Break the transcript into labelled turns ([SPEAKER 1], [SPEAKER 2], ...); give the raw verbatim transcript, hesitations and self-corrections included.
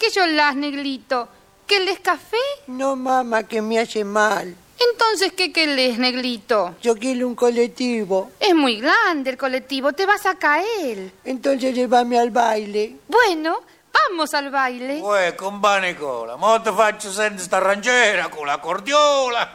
[SPEAKER 1] ¿Qué llorás, Negrito? ¿Querés café?
[SPEAKER 2] No, mamá, que me hace mal.
[SPEAKER 1] Entonces, ¿qué querés, Negrito?
[SPEAKER 2] Yo quiero un colectivo.
[SPEAKER 1] Es muy grande el colectivo, te vas a caer.
[SPEAKER 2] Entonces llévame al baile.
[SPEAKER 1] Bueno, vamos al baile.
[SPEAKER 3] Uè, compare Nicola, mo te faccio sentire sta rangiera con la cordiola.